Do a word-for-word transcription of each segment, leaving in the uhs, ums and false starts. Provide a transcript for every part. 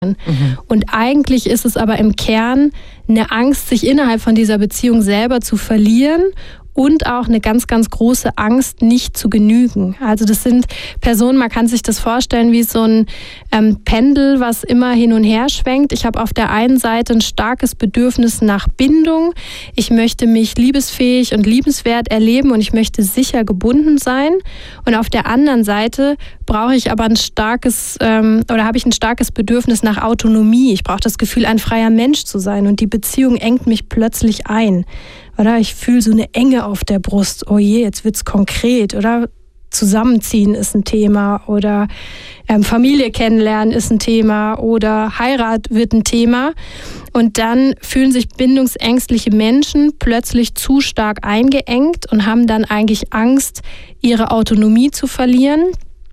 Mhm. Und eigentlich ist es aber im Kern eine Angst, sich innerhalb von dieser Beziehung selber zu verlieren und auch eine ganz, ganz große Angst, nicht zu genügen. Also das sind Personen, man kann sich das vorstellen wie so ein ähm, Pendel, was immer hin und her schwenkt. Ich habe auf der einen Seite ein starkes Bedürfnis nach Bindung. Ich möchte mich liebesfähig und liebenswert erleben und ich möchte sicher gebunden sein. Und auf der anderen Seite brauche ich aber ein starkes ähm, oder habe ich ein starkes Bedürfnis nach Autonomie. Ich brauche das Gefühl, ein freier Mensch zu sein und die Beziehung engt mich plötzlich ein. Oder ich fühle so eine Enge auf der Brust. Oh je, jetzt wird's konkret. Oder Zusammenziehen ist ein Thema. Oder ähm, Familie kennenlernen ist ein Thema. Oder Heirat wird ein Thema. Und dann fühlen sich bindungsängstliche Menschen plötzlich zu stark eingeengt und haben dann eigentlich Angst, ihre Autonomie zu verlieren.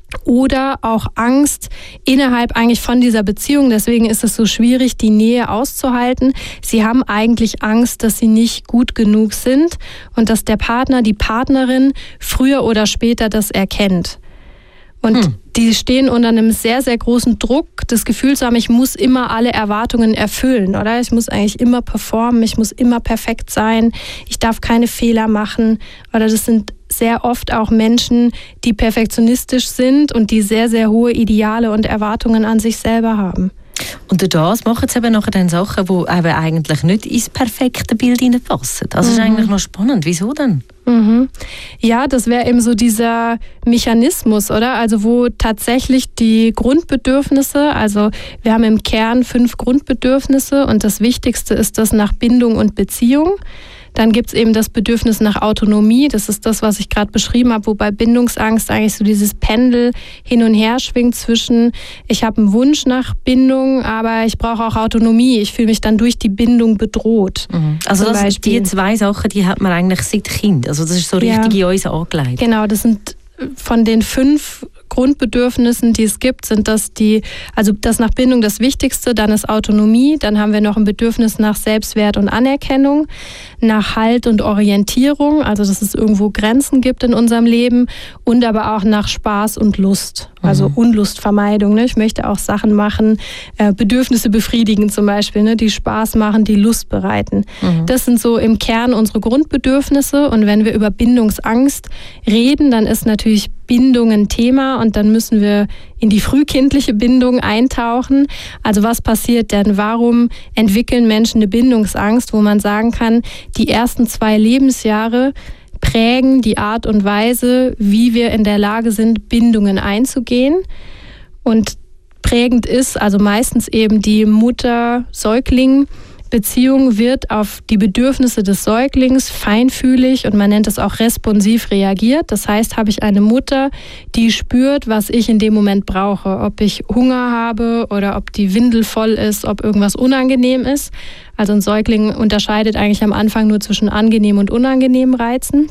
Oder auch Angst innerhalb eigentlich von dieser Beziehung. Deswegen ist es so schwierig, die Nähe auszuhalten. Sie haben eigentlich Angst, dass sie nicht gut genug sind und dass der Partner, die Partnerin früher oder später das erkennt. Und hm. die stehen unter einem sehr, sehr großen Druck, das Gefühl zu haben, ich muss immer alle Erwartungen erfüllen, oder? Ich muss eigentlich immer performen, ich muss immer perfekt sein, ich darf keine Fehler machen. Oder das sind sehr oft auch Menschen, die perfektionistisch sind und die sehr, sehr hohe Ideale und Erwartungen an sich selber haben. Und durch das machen sie eben nachher dann Sachen, die eben eigentlich nicht ins perfekte Bild hineinpassen. Das mhm. ist eigentlich noch spannend. Wieso denn? Mhm. Ja, das wäre eben so dieser Mechanismus, oder? Also wo tatsächlich die Grundbedürfnisse, also wir haben im Kern fünf Grundbedürfnisse und das Wichtigste ist das nach Bindung und Beziehung. Dann gibt es eben das Bedürfnis nach Autonomie. Das ist das, was ich gerade beschrieben habe, wobei Bindungsangst eigentlich so dieses Pendel hin und her schwingt zwischen, ich habe einen Wunsch nach Bindung, aber ich brauche auch Autonomie. Ich fühle mich dann durch die Bindung bedroht. Mhm. Also das, die zwei Sachen, die hat man eigentlich seit Kind. Also das ist so richtig ja. in uns angelegt. Genau, das sind von den fünf Grundbedürfnissen, die es gibt, sind das die, also das nach Bindung das Wichtigste, dann ist Autonomie, dann haben wir noch ein Bedürfnis nach Selbstwert und Anerkennung, nach Halt und Orientierung, also dass es irgendwo Grenzen gibt in unserem Leben und aber auch nach Spaß und Lust, also mhm. Unlustvermeidung. Ne? Ich möchte auch Sachen machen, äh, Bedürfnisse befriedigen zum Beispiel, ne? Die Spaß machen, die Lust bereiten. Mhm. Das sind so im Kern unsere Grundbedürfnisse und wenn wir über Bindungsangst reden, dann ist natürlich Bindung ein Thema und dann müssen wir in die frühkindliche Bindung eintauchen. Also was passiert denn? Warum entwickeln Menschen eine Bindungsangst, wo man sagen kann, die ersten zwei Lebensjahre prägen die Art und Weise, wie wir in der Lage sind, Bindungen einzugehen. Und prägend ist also meistens eben die Mutter-Säugling- Beziehung wird auf die Bedürfnisse des Säuglings feinfühlig und man nennt es auch responsiv reagiert. Das heißt, habe ich eine Mutter, die spürt, was ich in dem Moment brauche. Ob ich Hunger habe oder ob die Windel voll ist, ob irgendwas unangenehm ist. Also ein Säugling unterscheidet eigentlich am Anfang nur zwischen angenehmen und unangenehmen Reizen.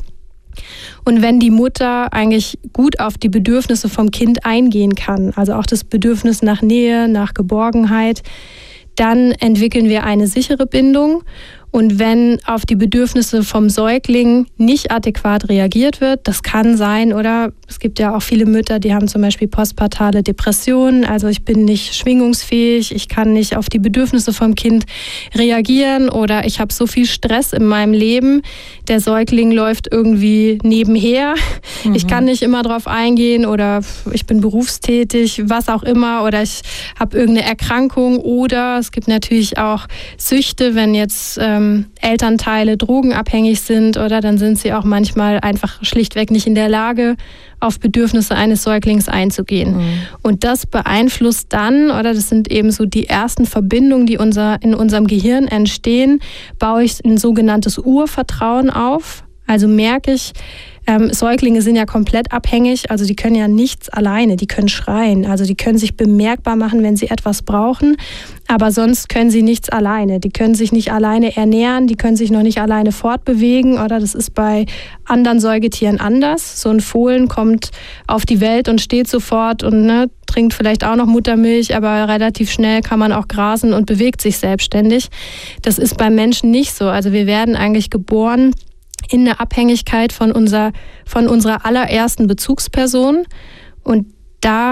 Und wenn die Mutter eigentlich gut auf die Bedürfnisse vom Kind eingehen kann, also auch das Bedürfnis nach Nähe, nach Geborgenheit, dann entwickeln wir eine sichere Bindung. Und wenn auf die Bedürfnisse vom Säugling nicht adäquat reagiert wird, das kann sein, oder es gibt ja auch viele Mütter, die haben zum Beispiel postpartale Depressionen, also ich bin nicht schwingungsfähig, ich kann nicht auf die Bedürfnisse vom Kind reagieren oder ich habe so viel Stress in meinem Leben, der Säugling läuft irgendwie nebenher, mhm. ich kann nicht immer drauf eingehen oder ich bin berufstätig, was auch immer, oder ich habe irgendeine Erkrankung oder es gibt natürlich auch Süchte, wenn jetzt ähm, Elternteile drogenabhängig sind oder dann sind sie auch manchmal einfach schlichtweg nicht in der Lage, auf Bedürfnisse eines Säuglings einzugehen. Mhm. Und das beeinflusst dann, oder das sind eben so die ersten Verbindungen, die unser, in unserem Gehirn entstehen, baue ich ein sogenanntes Urvertrauen auf. Also merke ich, Ähm, Säuglinge sind ja komplett abhängig, also die können ja nichts alleine, die können schreien, also die können sich bemerkbar machen, wenn sie etwas brauchen, aber sonst können sie nichts alleine. Die können sich nicht alleine ernähren, die können sich noch nicht alleine fortbewegen, oder das ist bei anderen Säugetieren anders. So ein Fohlen kommt auf die Welt und steht sofort und ne, trinkt vielleicht auch noch Muttermilch, aber relativ schnell kann man auch grasen und bewegt sich selbstständig. Das ist beim Menschen nicht so. Also wir werden eigentlich geboren in der Abhängigkeit von unserer, von unserer allerersten Bezugsperson. Und da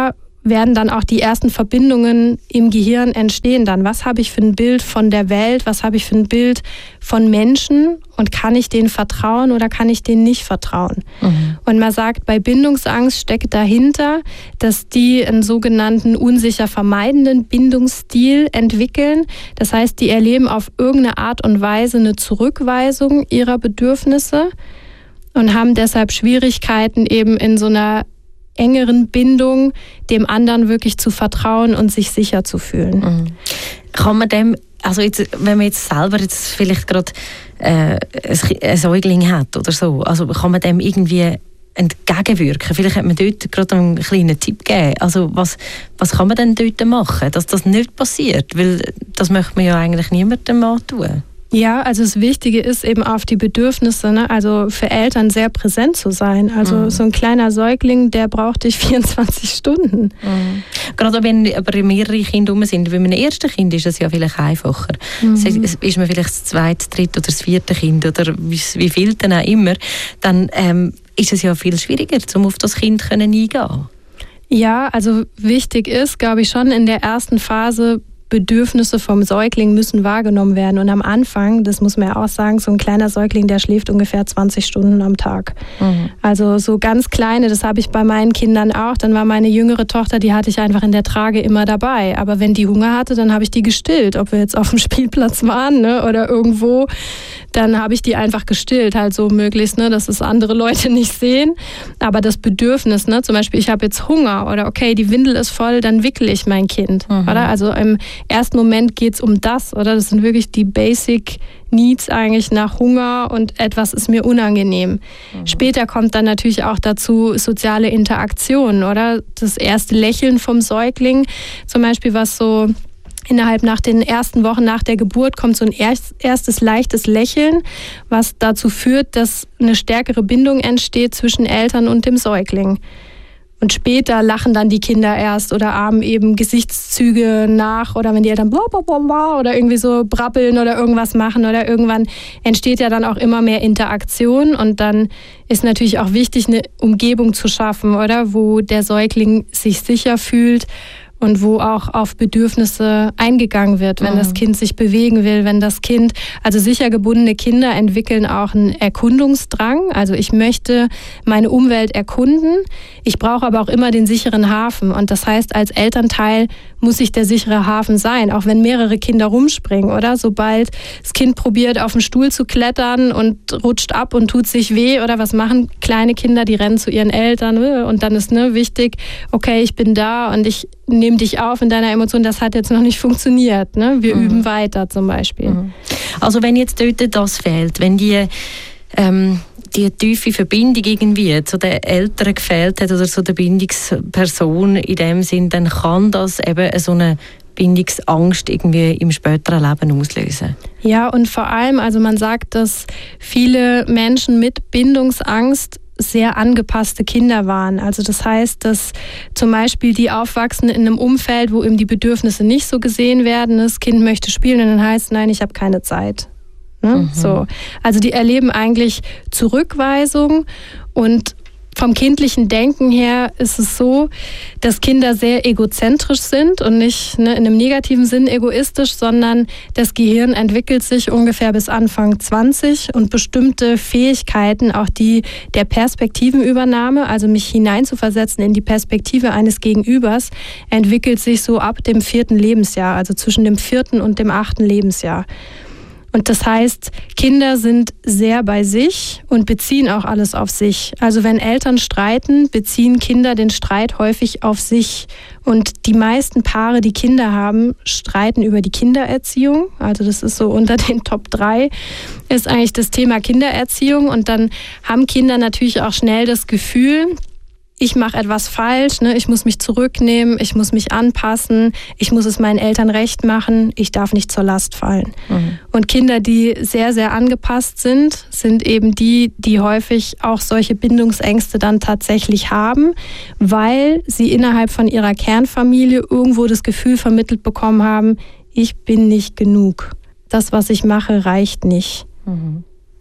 werden dann auch die ersten Verbindungen im Gehirn entstehen dann. Was habe ich für ein Bild von der Welt? Was habe ich für ein Bild von Menschen? Und kann ich denen vertrauen oder kann ich denen nicht vertrauen? Mhm. Und man sagt, bei Bindungsangst steckt dahinter, dass die einen sogenannten unsicher vermeidenden Bindungsstil entwickeln. Das heißt, die erleben auf irgendeine Art und Weise eine Zurückweisung ihrer Bedürfnisse und haben deshalb Schwierigkeiten, eben in so einer engeren Bindung dem anderen wirklich zu vertrauen und sich sicher zu fühlen. Mhm. Kann man dem, also jetzt, wenn man jetzt selber jetzt vielleicht gerade äh, ein Säugling hat oder so, also kann man dem irgendwie entgegenwirken? Vielleicht hat man dort gerade einen kleinen Tipp gegeben. Also was, was kann man denn dort machen, dass das nicht passiert? Weil das möchte man ja eigentlich niemandem antun. Ja, also das Wichtige ist eben auf die Bedürfnisse, ne? Also für Eltern sehr präsent zu sein. Also mhm. so ein kleiner Säugling, der braucht dich vierundzwanzig Stunden. Mhm. Gerade wenn aber mehrere Kinder rum sind, bei einem ersten Kind ist es ja vielleicht einfacher. Mhm. Ist man vielleicht das zweite, dritte oder das vierte Kind oder wie, wie viel dann auch immer, dann ähm, ist es ja viel schwieriger, um auf das Kind eingehen zu können. Ja, also wichtig ist, glaube ich, schon in der ersten Phase, Bedürfnisse vom Säugling müssen wahrgenommen werden. Und am Anfang, das muss man ja auch sagen, so ein kleiner Säugling, der schläft ungefähr zwanzig Stunden am Tag. Mhm. Also so ganz kleine, das habe ich bei meinen Kindern auch. Dann war meine jüngere Tochter, die hatte ich einfach in der Trage immer dabei. Aber wenn die Hunger hatte, dann habe ich die gestillt. Ob wir jetzt auf dem Spielplatz waren, ne, oder irgendwo, dann habe ich die einfach gestillt. Halt so möglichst, ne, dass es andere Leute nicht sehen. Aber das Bedürfnis, ne, zum Beispiel, ich habe jetzt Hunger oder okay, die Windel ist voll, dann wickele ich mein Kind. Mhm. Oder? Also im ersten Moment geht es um das, oder? Das sind wirklich die Basic Needs eigentlich nach Hunger und etwas ist mir unangenehm. Mhm. Später kommt dann natürlich auch dazu soziale Interaktion, oder? Das erste Lächeln vom Säugling, zum Beispiel, was so innerhalb nach den ersten Wochen nach der Geburt kommt so ein erstes leichtes Lächeln, was dazu führt, dass eine stärkere Bindung entsteht zwischen Eltern und dem Säugling. Und später lachen dann die Kinder erst oder ahmen eben Gesichtszüge nach oder wenn die Eltern bla bla bla bla oder irgendwie so brabbeln oder irgendwas machen oder irgendwann entsteht ja dann auch immer mehr Interaktion und dann ist natürlich auch wichtig, eine Umgebung zu schaffen, oder, wo der Säugling sich sicher fühlt und wo auch auf Bedürfnisse eingegangen wird, wenn mhm. das Kind sich bewegen will, wenn das Kind, also sicher gebundene Kinder entwickeln auch einen Erkundungsdrang. Also ich möchte meine Umwelt erkunden, ich brauche aber auch immer den sicheren Hafen. Und das heißt, als Elternteil muss ich der sichere Hafen sein, auch wenn mehrere Kinder rumspringen, oder? Sobald das Kind probiert, auf den Stuhl zu klettern und rutscht ab und tut sich weh, oder was machen kleine Kinder, die rennen zu ihren Eltern und dann ist ne, wichtig, okay, ich bin da und ich nehme dich auf in deiner Emotion, das hat jetzt noch nicht funktioniert. Ne? Wir mhm. üben weiter zum Beispiel. Mhm. Also wenn jetzt dort das fehlt, wenn die, ähm, die tiefe Verbindung irgendwie zu den Eltern gefehlt hat oder zu der Bindungsperson in dem Sinn, dann kann das eben so eine Bindungsangst irgendwie im späteren Leben auslösen. Ja, und vor allem, also man sagt, dass viele Menschen mit Bindungsangst sehr angepasste Kinder waren. Also das heißt, dass zum Beispiel die aufwachsen in einem Umfeld, wo eben die Bedürfnisse nicht so gesehen werden. Das Kind möchte spielen und dann heißt, nein, ich habe keine Zeit. Ne? Mhm. So. Also die erleben eigentlich Zurückweisung und vom kindlichen Denken her ist es so, dass Kinder sehr egozentrisch sind und nicht ne, in einem negativen Sinn egoistisch, sondern das Gehirn entwickelt sich ungefähr bis Anfang zwanzig und bestimmte Fähigkeiten, auch die der Perspektivenübernahme, also mich hineinzuversetzen in die Perspektive eines Gegenübers, entwickelt sich so ab dem vierten Lebensjahr, also zwischen dem vierten und dem achten Lebensjahr. Und das heißt, Kinder sind sehr bei sich und beziehen auch alles auf sich. Also wenn Eltern streiten, beziehen Kinder den Streit häufig auf sich. Und die meisten Paare, die Kinder haben, streiten über die Kindererziehung. Also das ist so unter den Top drei, ist eigentlich das Thema Kindererziehung. Und dann haben Kinder natürlich auch schnell das Gefühl, ich mache etwas falsch, ne? Ich muss mich zurücknehmen, ich muss mich anpassen, ich muss es meinen Eltern recht machen, ich darf nicht zur Last fallen. Mhm. Und Kinder, die sehr, sehr angepasst sind, sind eben die, die häufig auch solche Bindungsängste dann tatsächlich haben, weil sie innerhalb von ihrer Kernfamilie irgendwo das Gefühl vermittelt bekommen haben, ich bin nicht genug. Das, was ich mache, reicht nicht. Mhm.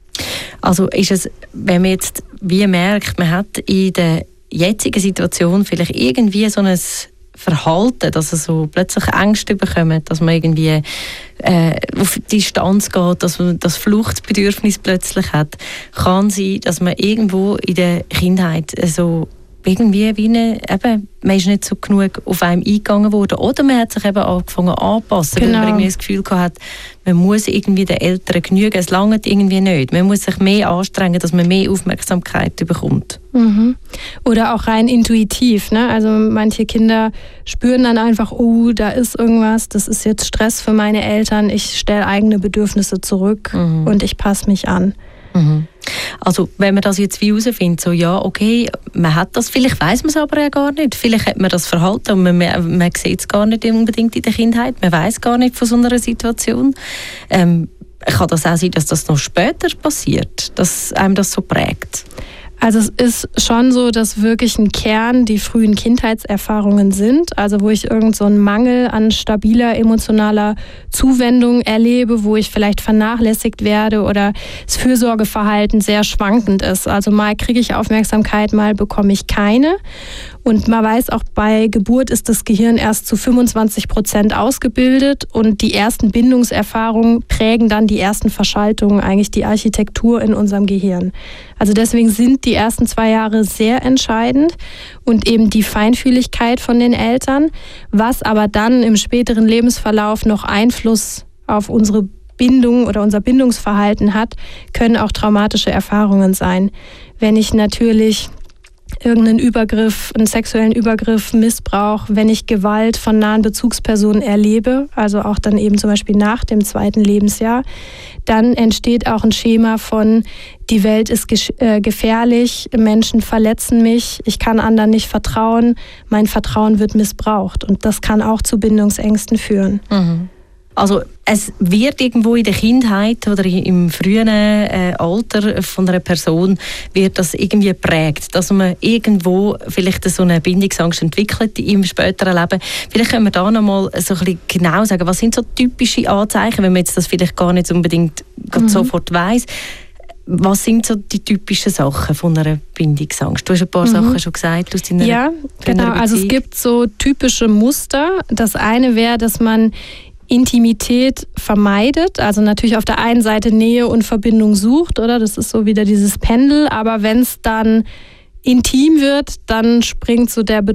Also ist es, wenn man jetzt wie merkt, man hat in der jetzigen Situation vielleicht irgendwie so ein Verhalten, dass er so plötzlich Ängste bekommt, dass man irgendwie äh, auf Distanz geht, dass man das Fluchtbedürfnis plötzlich hat, kann sein, dass man irgendwo in der Kindheit so irgendwie wie eine, eben, man ist nicht so genug auf einem eingegangen worden oder man hat sich eben angefangen anzupassen, genau. Weil man irgendwie das Gefühl hat, man muss irgendwie den Eltern genügen, es langt irgendwie nicht. Man muss sich mehr anstrengen, dass man mehr Aufmerksamkeit bekommt. Mhm. Oder auch rein intuitiv, ne? Also manche Kinder spüren dann einfach, oh, da ist irgendwas, das ist jetzt Stress für meine Eltern, ich stelle eigene Bedürfnisse zurück mhm. und ich passe mich an. Mhm. Also wenn man das jetzt wie herausfindet, so ja, okay, man hat das, vielleicht weiss man es aber ja gar nicht, vielleicht hat man das Verhalten und man, man, man sieht es gar nicht unbedingt in der Kindheit, man weiss gar nicht von so einer Situation. Ähm, kann das auch sein, dass das noch später passiert, dass einem das so prägt? Also es ist schon so, dass wirklich ein Kern die frühen Kindheitserfahrungen sind, also wo ich irgend so einen Mangel an stabiler emotionaler Zuwendung erlebe, wo ich vielleicht vernachlässigt werde oder das Fürsorgeverhalten sehr schwankend ist. Also mal kriege ich Aufmerksamkeit, mal bekomme ich keine. Und man weiß auch, bei Geburt ist das Gehirn erst zu fünfundzwanzig Prozent ausgebildet und die ersten Bindungserfahrungen prägen dann die ersten Verschaltungen, eigentlich die Architektur in unserem Gehirn. Also deswegen sind die ersten zwei Jahre sehr entscheidend und eben die Feinfühligkeit von den Eltern, was aber dann im späteren Lebensverlauf noch Einfluss auf unsere Bindung oder unser Bindungsverhalten hat, können auch traumatische Erfahrungen sein. Wenn ich natürlich irgendeinen Übergriff, einen sexuellen Übergriff, Missbrauch, wenn ich Gewalt von nahen Bezugspersonen erlebe, also auch dann eben zum Beispiel nach dem zweiten Lebensjahr, dann entsteht auch ein Schema von, die Welt ist äh, gefährlich, Menschen verletzen mich, ich kann anderen nicht vertrauen, mein Vertrauen wird missbraucht und das kann auch zu Bindungsängsten führen. Mhm. Also es wird irgendwo in der Kindheit oder im frühen äh, Alter von einer Person wird das irgendwie geprägt, dass man irgendwo vielleicht so eine Bindungsangst entwickelt im späteren Leben. Vielleicht können wir da noch mal so ein bisschen genau sagen, was sind so typische Anzeichen, wenn man jetzt das vielleicht gar nicht unbedingt mhm. sofort weiss. Was sind so die typischen Sachen von einer Bindungsangst? Du hast ein paar mhm. Sachen schon gesagt aus deiner Ja, genau. Also es gibt so typische Muster. Das eine wäre, dass man Intimität vermeidet, also natürlich auf der einen Seite Nähe und Verbindung sucht, oder? Das ist so wieder dieses Pendel, aber wenn es dann intim wird, dann springt so der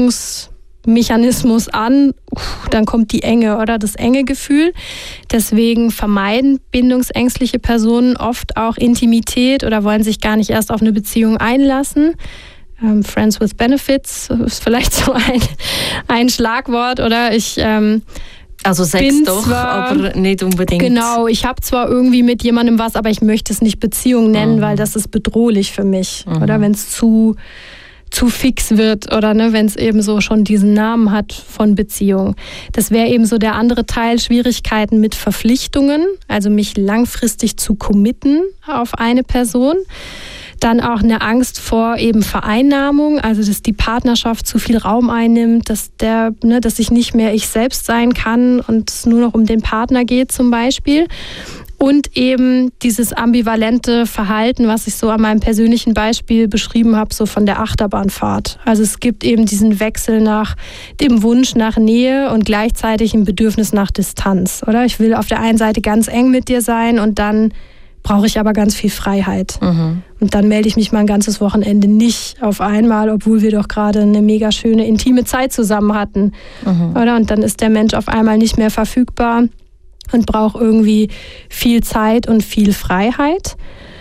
Bedrohungsmechanismus an, dann kommt die Enge, oder? Das enge Gefühl. Deswegen vermeiden bindungsängstliche Personen oft auch Intimität oder wollen sich gar nicht erst auf eine Beziehung einlassen. Ähm, Friends with Benefits ist vielleicht so ein, ein Schlagwort, oder? Ich ähm, Also Sex doch, zwar, aber nicht unbedingt. Genau, ich habe zwar irgendwie mit jemandem was, aber ich möchte es nicht Beziehung nennen, mhm. weil das ist bedrohlich für mich. Mhm. Oder wenn es zu, zu fix wird oder ne, wenn es eben so schon diesen Namen hat von Beziehung. Das wäre eben so der andere Teil, Schwierigkeiten mit Verpflichtungen, also mich langfristig zu committen auf eine Person. Dann auch eine Angst vor eben Vereinnahmung, also dass die Partnerschaft zu viel Raum einnimmt, dass, der, ne, dass ich nicht mehr ich selbst sein kann und es nur noch um den Partner geht zum Beispiel. Und eben dieses ambivalente Verhalten, was ich so an meinem persönlichen Beispiel beschrieben habe, so von der Achterbahnfahrt. Also es gibt eben diesen Wechsel nach dem Wunsch nach Nähe und gleichzeitig ein Bedürfnis nach Distanz, oder? Ich will auf der einen Seite ganz eng mit dir sein und dann brauche ich aber ganz viel Freiheit. Mhm. Und dann melde ich mich mal ein ganzes Wochenende nicht auf einmal, obwohl wir doch gerade eine mega schöne, intime Zeit zusammen hatten. Mhm. Oder? Und dann ist der Mensch auf einmal nicht mehr verfügbar und braucht irgendwie viel Zeit und viel Freiheit.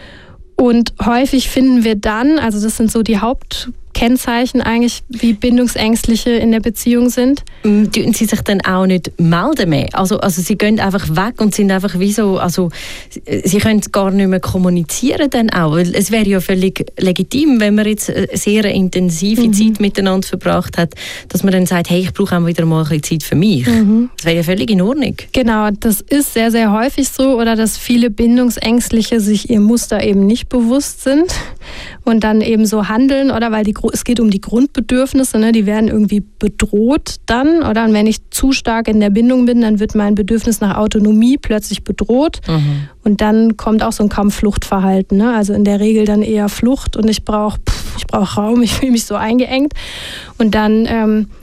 Und häufig finden wir dann, also das sind so die Hauptkennzeichen eigentlich, wie Bindungsängstliche in der Beziehung sind. Tun sie sich dann auch nicht melden mehr? Also, also sie gehen einfach weg und sind einfach wie so, also sie können gar nicht mehr kommunizieren dann auch. Weil es wäre ja völlig legitim, wenn man jetzt eine sehr intensive mhm. Zeit miteinander verbracht hat, dass man dann sagt, hey, ich brauche auch wieder mal ein bisschen Zeit für mich. Mhm. Das wäre ja völlig in Ordnung. Genau, das ist sehr, sehr häufig so, oder dass viele Bindungsängstliche sich ihr Muster eben nicht bewusst sind und dann eben so handeln, oder weil die, es geht um die Grundbedürfnisse, ne, die werden irgendwie bedroht dann, oder? Und wenn ich zu stark in der Bindung bin, dann wird mein Bedürfnis nach Autonomie plötzlich bedroht mhm. und dann kommt auch so ein Kampf-Flucht-Verhalten, ne? Also in der Regel dann eher Flucht und ich brauche ich brauche Raum, ich fühle mich so eingeengt und dann ähm,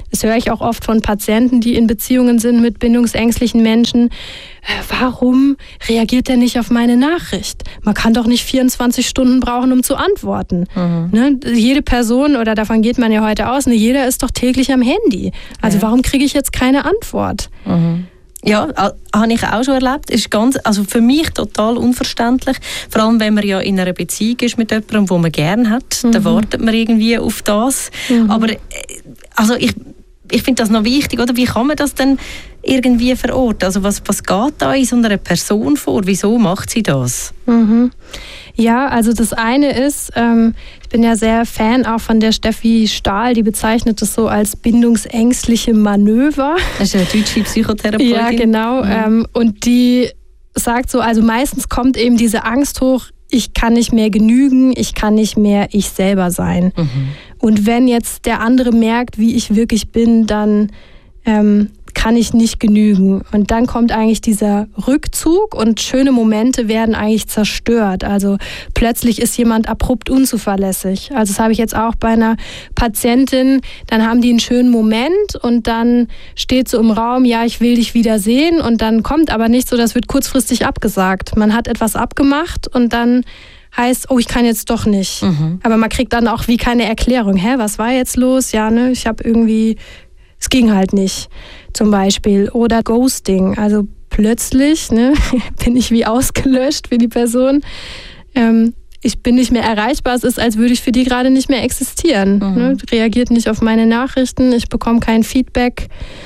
Das höre ich auch oft von Patienten, die in Beziehungen sind mit bindungsängstlichen Menschen. Äh, warum reagiert der nicht auf meine Nachricht? Man kann doch nicht vierundzwanzig Stunden brauchen, um zu antworten. Mhm. Ne? Jede Person, oder davon geht man ja heute aus, ne, jeder ist doch täglich am Handy. Also ja. warum kriege ich jetzt keine Antwort? Mhm. Ja, habe ich auch schon erlebt. Ist ganz, also für mich total unverständlich. Vor allem, wenn man ja in einer Beziehung ist mit jemandem, den man gerne hat, mhm. dann wartet man irgendwie auf das. Mhm. Aber also ich, ich finde das noch wichtig, oder? Wie kann man das denn irgendwie verorten? Also was, was geht da in so einer Person vor? Wieso macht sie das? Mhm. Ja, also das eine ist, ähm, ich bin ja sehr Fan auch von der Steffi Stahl, die bezeichnet das so als bindungsängstliche Manöver. Das ist eine deutsche Psychotherapeutin. Ja, genau. Mhm. Ähm, und die sagt so, also meistens kommt eben diese Angst hoch, ich kann nicht mehr genügen, ich kann nicht mehr ich selber sein. Mhm. Und wenn jetzt der andere merkt, wie ich wirklich bin, dann ähm, kann ich nicht genügen. Und dann kommt eigentlich dieser Rückzug und schöne Momente werden eigentlich zerstört. Also plötzlich ist jemand abrupt unzuverlässig. Also das habe ich jetzt auch bei einer Patientin, dann haben die einen schönen Moment und dann steht so im Raum, ja, ich will dich wiedersehen, und dann kommt aber nichts, so das wird kurzfristig abgesagt. Man hat etwas abgemacht und dann heißt, oh, ich kann jetzt doch nicht. Mhm. Aber man kriegt dann auch wie keine Erklärung. Hä, was war jetzt los? Ja, ne, ich habe irgendwie, es ging halt nicht, zum Beispiel. Oder Ghosting, also plötzlich ne, bin ich wie ausgelöscht für die Person. Ähm, ich bin nicht mehr erreichbar. Es ist, als würde ich für die gerade nicht mehr existieren. Mhm. Ne? Reagiert nicht auf meine Nachrichten, ich bekomme kein Feedback.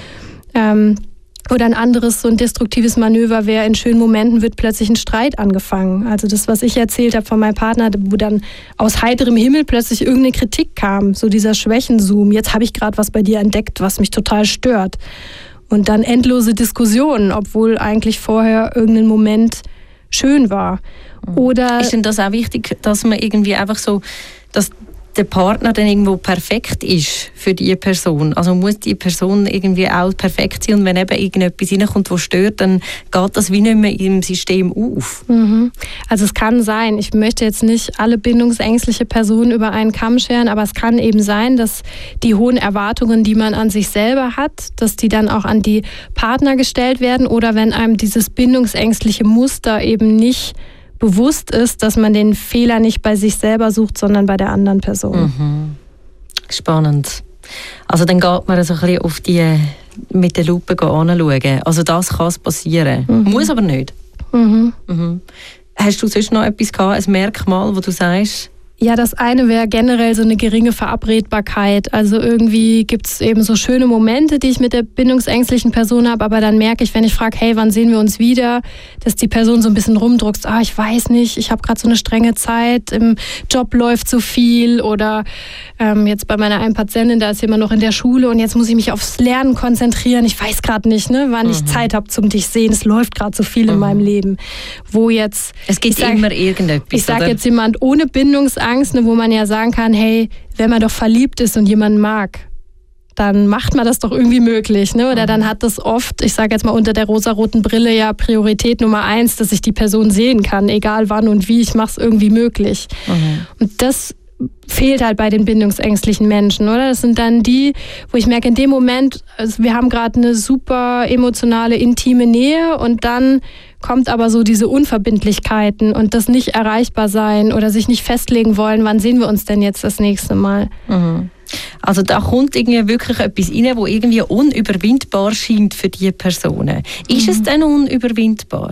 Ähm, Oder ein anderes, so ein destruktives Manöver wäre, in schönen Momenten wird plötzlich ein Streit angefangen. Also das, was ich erzählt habe von meinem Partner, wo dann aus heiterem Himmel plötzlich irgendeine Kritik kam. So dieser Schwächenzoom. Jetzt habe ich gerade was bei dir entdeckt, was mich total stört. Und dann endlose Diskussionen, obwohl eigentlich vorher irgendein Moment schön war. Oder ist denn das auch wichtig, dass man irgendwie einfach so, dass der Partner dann irgendwo perfekt ist für die Person? Also muss die Person irgendwie auch perfekt sein, und wenn eben irgendetwas reinkommt, was stört, dann geht das wie nicht mehr im System auf? Mhm. Also es kann sein, ich möchte jetzt nicht alle bindungsängstliche Personen über einen Kamm scheren, aber es kann eben sein, dass die hohen Erwartungen, die man an sich selber hat, dass die dann auch an die Partner gestellt werden, oder wenn einem dieses bindungsängstliche Muster eben nicht bewusst ist, dass man den Fehler nicht bei sich selber sucht, sondern bei der anderen Person. Mhm. Spannend. Also dann geht man so ein bisschen auf die, mit der Lupe anschauen. Also das kann passieren. Mhm. Muss aber nicht. Mhm. Mhm. Hast du sonst noch etwas gehabt, ein Merkmal, wo du sagst? Ja, das eine wäre generell so eine geringe Verabredbarkeit. Also irgendwie gibt es eben so schöne Momente, die ich mit der bindungsängstlichen Person habe, aber dann merke ich, wenn ich frage, hey, wann sehen wir uns wieder, dass die Person so ein bisschen rumdruckst, ah, ich weiß nicht, ich habe gerade so eine strenge Zeit, im Job läuft so viel, oder ähm, jetzt bei meiner einen Patientin, da ist jemand noch in der Schule und jetzt muss ich mich aufs Lernen konzentrieren, ich weiß gerade nicht, ne, wann mhm. ich Zeit habe zum dich sehen, es läuft gerade so viel mhm. in meinem Leben. Wo jetzt... Es gibt sag, immer irgendetwas, Ich sage jetzt jemand ohne Bindungsangst, Angst, wo man ja sagen kann, hey, wenn man doch verliebt ist und jemanden mag, dann macht man das doch irgendwie möglich. Ne? Oder dann hat das oft, ich sage jetzt mal unter der rosaroten Brille, ja Priorität Nummer eins, dass ich die Person sehen kann, egal wann und wie, ich mache es irgendwie möglich. Mhm. Und das fehlt halt bei den bindungsängstlichen Menschen, oder? Das sind dann die, wo ich merke, in dem Moment, also wir haben gerade eine super emotionale, intime Nähe, und dann kommt aber so diese Unverbindlichkeiten und das nicht erreichbar sein oder sich nicht festlegen wollen, wann sehen wir uns denn jetzt das nächste Mal. Mhm. Also da kommt irgendwie wirklich etwas rein, wo irgendwie unüberwindbar scheint für die Personen. Ist mhm. es denn unüberwindbar?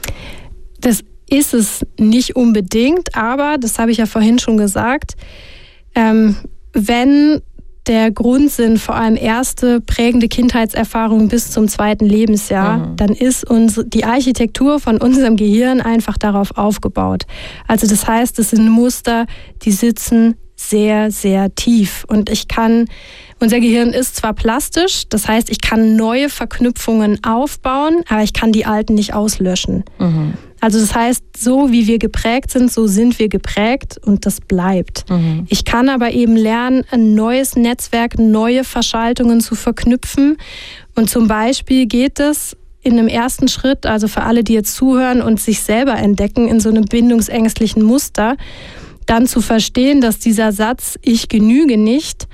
Das ist es nicht unbedingt, aber, das habe ich ja vorhin schon gesagt, ähm, wenn der Grundsinn vor allem erste prägende Kindheitserfahrungen bis zum zweiten Lebensjahr, mhm. dann ist unsere, die Architektur von unserem Gehirn einfach darauf aufgebaut. Also das heißt, es sind Muster, die sitzen sehr, sehr tief. Und ich kann, unser Gehirn ist zwar plastisch, das heißt, ich kann neue Verknüpfungen aufbauen, aber ich kann die alten nicht auslöschen. Mhm. Also das heißt, so wie wir geprägt sind, so sind wir geprägt, und das bleibt. Mhm. Ich kann aber eben lernen, ein neues Netzwerk, neue Verschaltungen zu verknüpfen. Und zum Beispiel geht es in einem ersten Schritt, also für alle, die jetzt zuhören und sich selber entdecken in so einem bindungsängstlichen Muster, dann zu verstehen, dass dieser Satz, ich genüge nicht,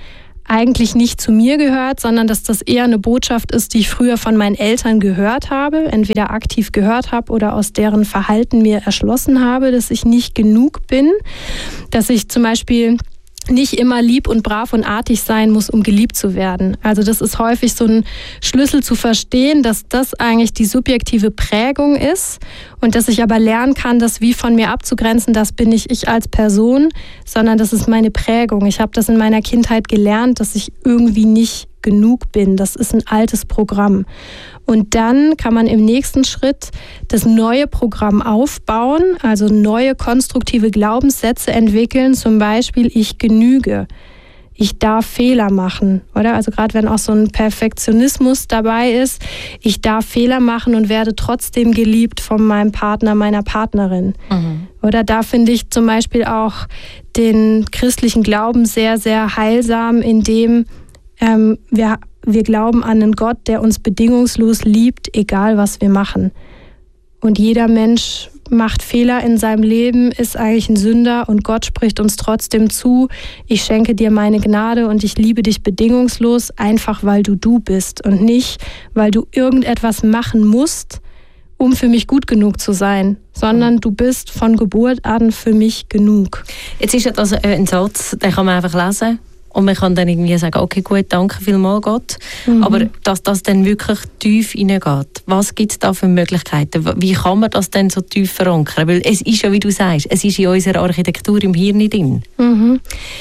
eigentlich nicht zu mir gehört, sondern dass das eher eine Botschaft ist, die ich früher von meinen Eltern gehört habe, entweder aktiv gehört habe oder aus deren Verhalten mir erschlossen habe, dass ich nicht genug bin, dass ich zum Beispiel nicht immer lieb und brav und artig sein muss, um geliebt zu werden. Also das ist häufig so ein Schlüssel zu verstehen, dass das eigentlich die subjektive Prägung ist und dass ich aber lernen kann, das wie von mir abzugrenzen, das bin nicht ich als Person, sondern das ist meine Prägung. Ich habe das in meiner Kindheit gelernt, dass ich irgendwie nicht genug bin. Das ist ein altes Programm. Und dann kann man im nächsten Schritt das neue Programm aufbauen, also neue konstruktive Glaubenssätze entwickeln, zum Beispiel ich genüge, ich darf Fehler machen, oder? Also gerade wenn auch so ein Perfektionismus dabei ist, ich darf Fehler machen und werde trotzdem geliebt von meinem Partner, meiner Partnerin. Mhm. Oder da finde ich zum Beispiel auch den christlichen Glauben sehr, sehr heilsam, indem ähm, wir Wir glauben an einen Gott, der uns bedingungslos liebt, egal was wir machen. Und jeder Mensch macht Fehler in seinem Leben, ist eigentlich ein Sünder und Gott spricht uns trotzdem zu, ich schenke dir meine Gnade und ich liebe dich bedingungslos, einfach weil du du bist und nicht, weil du irgendetwas machen musst, um für mich gut genug zu sein, sondern du bist von Geburt an für mich genug. Jetzt ist das ein Satz, den kann man einfach lesen. Und man kann dann irgendwie sagen, okay, gut, danke vielmals Gott. Mhm. Aber dass das dann wirklich tief hineingeht, was gibt es da für Möglichkeiten? Wie kann man das dann so tief verankern? Weil es ist ja, wie du sagst, es ist in unserer Architektur im Hirn drin. Mhm.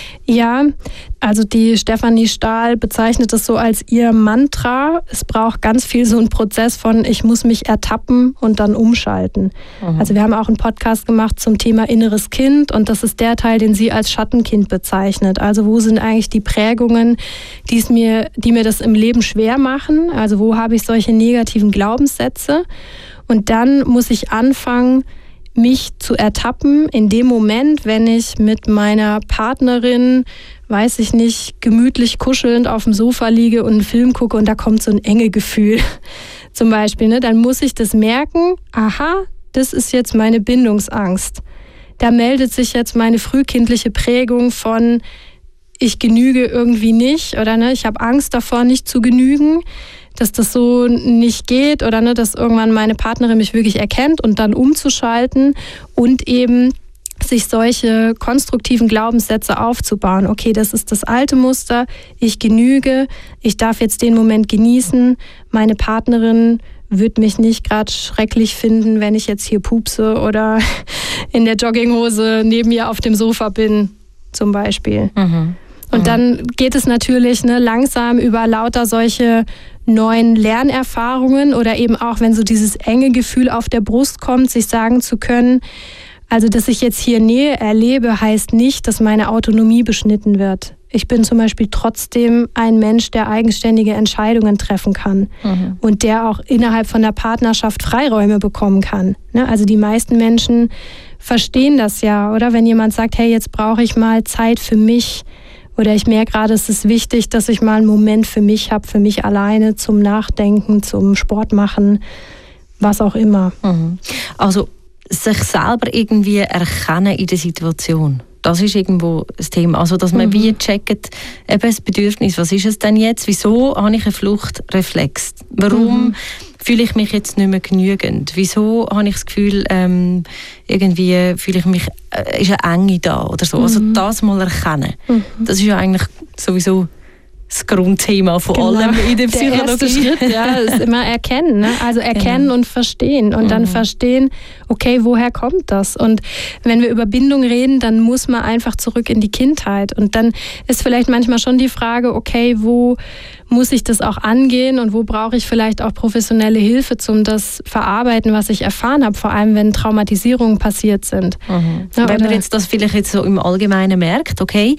Ja, also die Stefanie Stahl bezeichnet es so als ihr Mantra. Es braucht ganz viel so einen Prozess von, ich muss mich ertappen und dann umschalten. Mhm. Also wir haben auch einen Podcast gemacht zum Thema inneres Kind und das ist der Teil, den sie als Schattenkind bezeichnet. Also wo sind eigentlich die Prägungen, die es mir, die mir das im Leben schwer machen? Also wo habe ich solche negativen Glaubenssätze? Und dann muss ich anfangen, mich zu ertappen in dem Moment, wenn ich mit meiner Partnerin, weiß ich nicht, gemütlich kuschelnd auf dem Sofa liege und einen Film gucke und da kommt so ein enge Gefühl zum Beispiel, ne? Dann muss ich das merken, aha, das ist jetzt meine Bindungsangst. Da meldet sich jetzt meine frühkindliche Prägung von ich genüge irgendwie nicht oder ne, ich habe Angst davor, nicht zu genügen, dass das so nicht geht oder ne, dass irgendwann meine Partnerin mich wirklich erkennt und dann umzuschalten und eben sich solche konstruktiven Glaubenssätze aufzubauen. Okay, das ist das alte Muster, ich genüge, ich darf jetzt den Moment genießen, meine Partnerin wird mich nicht gerade schrecklich finden, wenn ich jetzt hier pupse oder in der Jogginghose neben ihr auf dem Sofa bin, zum Beispiel. Mhm. Und dann geht es natürlich ne, langsam über lauter solche neuen Lernerfahrungen oder eben auch, wenn so dieses enge Gefühl auf der Brust kommt, sich sagen zu können, also dass ich jetzt hier Nähe erlebe, heißt nicht, dass meine Autonomie beschnitten wird. Ich bin zum Beispiel trotzdem ein Mensch, der eigenständige Entscheidungen treffen kann mhm. und der auch innerhalb von der Partnerschaft Freiräume bekommen kann. Also die meisten Menschen verstehen das ja, oder? Wenn jemand sagt, hey, jetzt brauche ich mal Zeit für mich, oder ich merke gerade, es ist wichtig, dass ich mal einen Moment für mich habe, für mich alleine, zum Nachdenken, zum Sport machen, was auch immer. Mhm. Also sich selber irgendwie erkennen in der Situation. Das ist irgendwo das Thema. Also, dass man mhm. wie checkt, eben das Bedürfnis, was ist es denn jetzt? Wieso habe ich einen Fluchtreflex? Warum mhm. fühle ich mich jetzt nicht mehr genügend? Wieso habe ich das Gefühl, ähm, irgendwie fühle ich mich, äh, ist eine Enge da oder so? Mhm. Also das mal erkennen. Mhm. Das ist ja eigentlich sowieso das Grundthema von genau. allem in der Psychologie. Der erste Schritt, ja, ist immer erkennen. Ne? Also erkennen genau. und verstehen. Und mhm. dann verstehen, okay, woher kommt das? Und wenn wir über Bindung reden, dann muss man einfach zurück in die Kindheit. Und dann ist vielleicht manchmal schon die Frage, okay, wo muss ich das auch angehen und wo brauche ich vielleicht auch professionelle Hilfe zum das verarbeiten, was ich erfahren habe, vor allem wenn Traumatisierungen passiert sind. Mhm. Ja, wenn man jetzt das vielleicht jetzt so im Allgemeinen merkt, okay,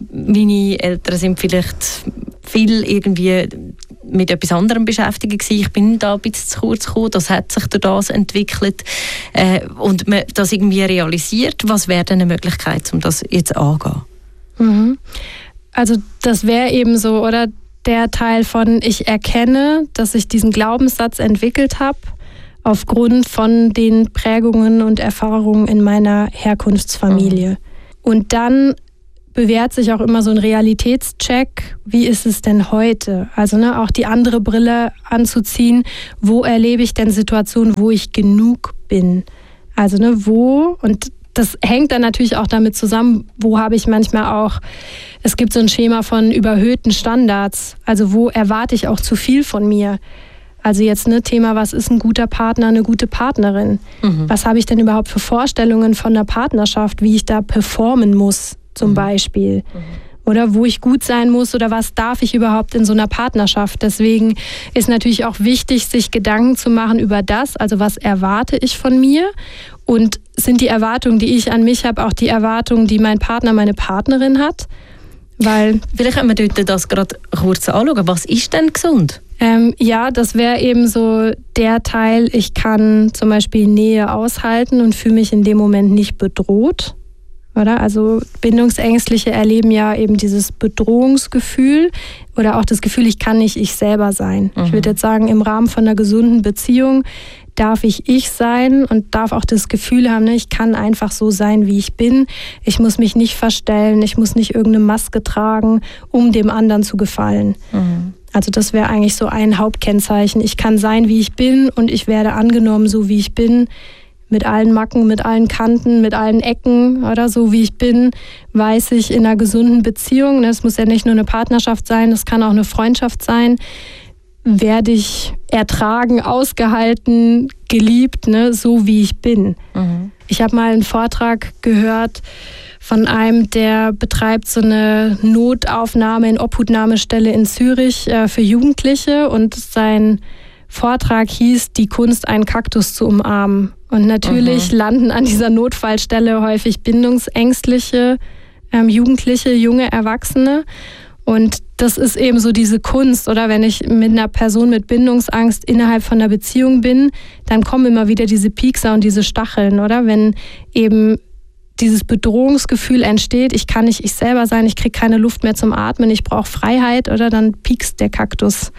meine Eltern sind vielleicht viel irgendwie mit etwas anderem beschäftigt gewesen. Ich bin da ein bisschen zu kurz gekommen, das hat sich durch das entwickelt äh, und man das irgendwie realisiert. Was wäre denn eine Möglichkeit, um das jetzt anzugehen? Mhm. Also das wäre eben so, oder? Der Teil von, ich erkenne, dass ich diesen Glaubenssatz entwickelt habe, aufgrund von den Prägungen und Erfahrungen in meiner Herkunftsfamilie. Mhm. Und dann bewährt sich auch immer so ein Realitätscheck. Wie ist es denn heute? Also ne, auch die andere Brille anzuziehen. Wo erlebe ich denn Situationen, wo ich genug bin? Also ne, wo, und das hängt dann natürlich auch damit zusammen, wo habe ich manchmal auch, es gibt so ein Schema von überhöhten Standards. Also wo erwarte ich auch zu viel von mir? Also jetzt ne Thema, was ist ein guter Partner, eine gute Partnerin? Mhm. Was habe ich denn überhaupt für Vorstellungen von der Partnerschaft, wie ich da performen muss zum mhm. Beispiel? Mhm. Oder wo ich gut sein muss oder was darf ich überhaupt in so einer Partnerschaft? Deswegen ist natürlich auch wichtig, sich Gedanken zu machen über das, also was erwarte ich von mir und sind die Erwartungen, die ich an mich habe, auch die Erwartungen, die mein Partner, meine Partnerin hat? Weil vielleicht können wir dort das gerade kurz anschauen. Was ist denn gesund? Ähm, ja, das wäre eben so der Teil, ich kann zum Beispiel Nähe aushalten und fühle mich in dem Moment nicht bedroht. Oder? Also Bindungsängstliche erleben ja eben dieses Bedrohungsgefühl oder auch das Gefühl, ich kann nicht ich selber sein. Mhm. Ich würde jetzt sagen, im Rahmen von einer gesunden Beziehung darf ich ich sein und darf auch das Gefühl haben, ne, ich kann einfach so sein, wie ich bin. Ich muss mich nicht verstellen, ich muss nicht irgendeine Maske tragen, um dem anderen zu gefallen. Mhm. Also das wäre eigentlich so ein Hauptkennzeichen. Ich kann sein, wie ich bin und ich werde angenommen, so wie ich bin. Mit allen Macken, mit allen Kanten, mit allen Ecken oder so wie ich bin, weiß ich in einer gesunden Beziehung, das muss ja nicht nur eine Partnerschaft sein, das kann auch eine Freundschaft sein, werde ich ertragen, ausgehalten, geliebt, ne, so wie ich bin. Mhm. Ich habe mal einen Vortrag gehört von einem, der betreibt so eine Notaufnahme in Obhutnahmestelle in Zürich äh, für Jugendliche und sein Vortrag hieß, die Kunst, einen Kaktus zu umarmen. Und natürlich mhm. landen an dieser Notfallstelle häufig bindungsängstliche ähm, Jugendliche, junge Erwachsene. Und das ist eben so diese Kunst, oder wenn ich mit einer Person mit Bindungsangst innerhalb von einer Beziehung bin, dann kommen immer wieder diese Piekser und diese Stacheln, oder? Wenn eben dieses Bedrohungsgefühl entsteht, ich kann nicht ich selber sein, ich kriege keine Luft mehr zum Atmen, ich brauche Freiheit, oder? Dann piekst der Kaktus.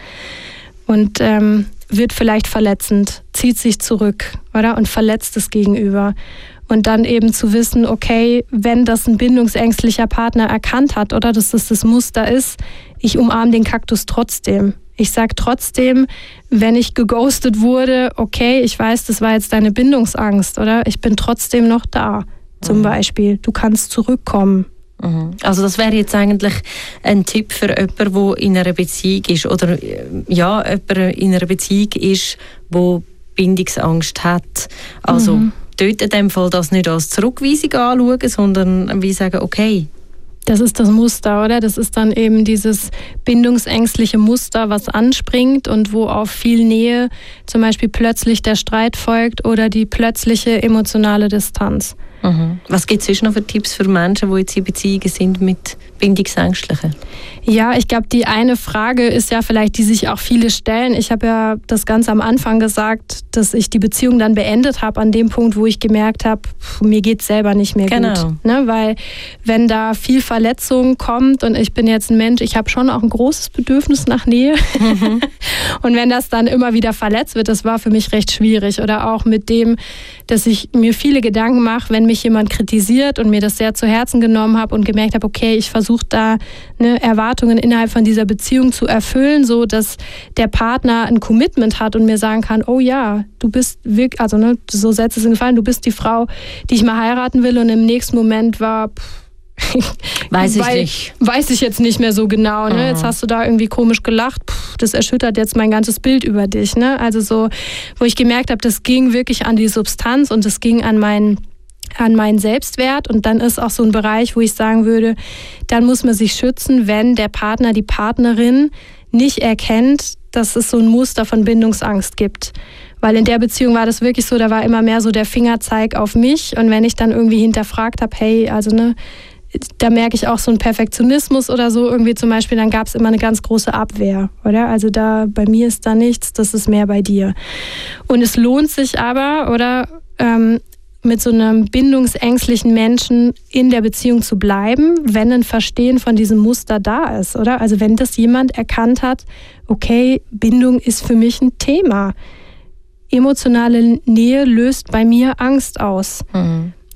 Und ähm, wird vielleicht verletzend, zieht sich zurück, oder? Und verletzt das Gegenüber. Und dann eben zu wissen, okay, wenn das ein bindungsängstlicher Partner erkannt hat, oder dass das das Muster ist, ich umarme den Kaktus trotzdem. Ich sage trotzdem, wenn ich geghostet wurde, okay, ich weiß, das war jetzt deine Bindungsangst, oder? Ich bin trotzdem noch da, zum mhm. Beispiel. Du kannst zurückkommen. Also das wäre jetzt eigentlich ein Tipp für jemanden, der in einer Beziehung ist oder ja, jemand in einer Beziehung ist, der Bindungsangst hat. Also mhm. dort in dem Fall das nicht als Zurückweisung anschauen, sondern wie sagen, okay. Das ist das Muster, oder? Das ist dann eben dieses bindungsängstliche Muster, was anspringt und wo auf viel Nähe zum Beispiel plötzlich der Streit folgt oder die plötzliche emotionale Distanz. Mhm. Was gibt es sonst noch für Tipps für Menschen, die jetzt in Beziehungen sind mit Bindungsängstlichen? Ja, ich glaube, die eine Frage ist ja vielleicht, die sich auch viele stellen. Ich habe ja das ganz am Anfang gesagt, dass ich die Beziehung dann beendet habe an dem Punkt, wo ich gemerkt habe, mir geht es selber nicht mehr genau. gut. Ne? Weil wenn da viel Verletzung kommt und ich bin jetzt ein Mensch, ich habe schon auch ein großes Bedürfnis nach Nähe. Mhm. Und wenn das dann immer wieder verletzt wird, das war für mich recht schwierig. Oder auch mit dem, dass ich mir viele Gedanken mache, wenn mich jemand kritisiert und mir das sehr zu Herzen genommen habe und gemerkt habe, okay, ich versuche da ne, Erwartungen innerhalb von dieser Beziehung zu erfüllen, so dass der Partner ein Commitment hat und mir sagen kann, oh ja, du bist wirklich, also ne, so Sätze sind gefallen, du bist die Frau, die ich mal heiraten will, und im nächsten Moment war pff, weiß ich weil, nicht. Weiß ich jetzt nicht mehr so genau. Ne? Jetzt hast du da irgendwie komisch gelacht. Puh, das erschüttert jetzt mein ganzes Bild über dich. Ne? Also so, wo ich gemerkt habe, das ging wirklich an die Substanz und das ging an meinen an meinen Selbstwert. Und dann ist auch so ein Bereich, wo ich sagen würde, dann muss man sich schützen, wenn der Partner, die Partnerin nicht erkennt, dass es so ein Muster von Bindungsangst gibt. Weil in der Beziehung war das wirklich so, da war immer mehr so der Fingerzeig auf mich. Und wenn ich dann irgendwie hinterfragt habe, hey, also ne, da merke ich auch so einen Perfektionismus oder so irgendwie zum Beispiel, dann gab es immer eine ganz große Abwehr, oder? Also da, bei mir ist da nichts, das ist mehr bei dir. Und es lohnt sich aber, oder, ähm, mit so einem bindungsängstlichen Menschen in der Beziehung zu bleiben, wenn ein Verstehen von diesem Muster da ist, oder? Also wenn das jemand erkannt hat, okay, Bindung ist für mich ein Thema. Emotionale Nähe löst bei mir Angst aus. Mhm.